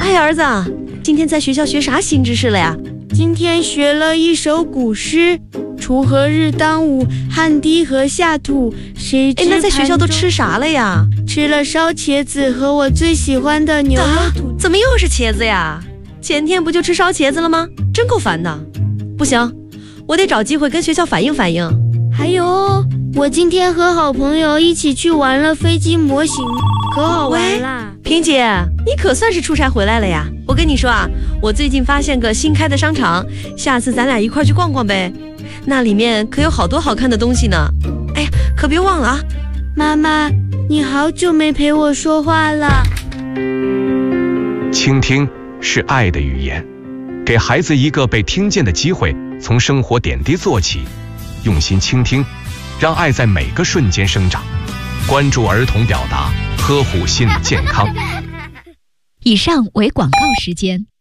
哎，儿子，今天在学校学啥新知识了呀？ 今天学了一首古诗，锄禾日当午，汗滴禾下土，谁知那在学校都吃啥了呀？ 吃了烧茄子和我最喜欢的牛肉土。 怎么又是茄子呀？前天不就吃烧茄子了吗？真够烦的。不行，我得找机会跟学校反映反映。 还有，我今天和好朋友一起去玩了飞机模型，可好玩啦！ 萍姐，你可算是出差回来了呀！我跟你说啊，我最近发现个新开的商场，下次咱俩一块去逛逛呗。那里面可有好多好看的东西呢。哎呀，可别忘了啊！ 妈妈，你好久没陪我说话了。 倾听是爱的语言，给孩子一个被听见的机会，从生活点滴做起，用心倾听，让爱在每个瞬间生长。关注儿童表达，呵护心理健康。 以上为广告时间。